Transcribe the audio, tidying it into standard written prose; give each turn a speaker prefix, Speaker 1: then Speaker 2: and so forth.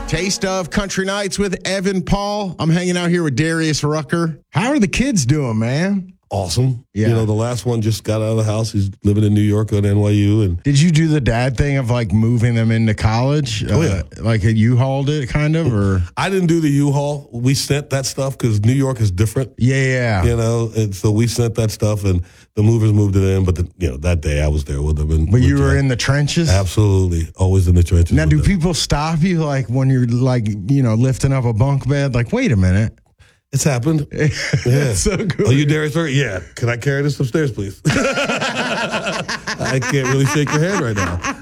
Speaker 1: Taste of Country Nights with Evan Paul. I'm hanging out here with Darius Rucker. How are the kids doing, man?
Speaker 2: Awesome.
Speaker 1: Yeah.
Speaker 2: You know, the last one just got out of the house. He's living in New York at NYU. And
Speaker 1: Did you do the dad thing of like moving them into college?
Speaker 2: Oh, yeah.
Speaker 1: Like you hauled it kind of, or?
Speaker 2: I didn't do the U-Haul. We sent that stuff because New York is different.
Speaker 1: Yeah.
Speaker 2: You know, and so we sent that stuff and the movers moved it in. But, that day I was there with them. And
Speaker 1: But you were in the trenches?
Speaker 2: Absolutely. Always in the trenches.
Speaker 1: Now, do
Speaker 2: them.
Speaker 1: people stop you like when you're like, lifting up a bunk bed? Like, wait a minute.
Speaker 2: It's happened. Yeah.
Speaker 1: That's so good.
Speaker 2: Are you Darius Rucker? Yeah. Can I carry this upstairs, please? I can't really shake your hand right now.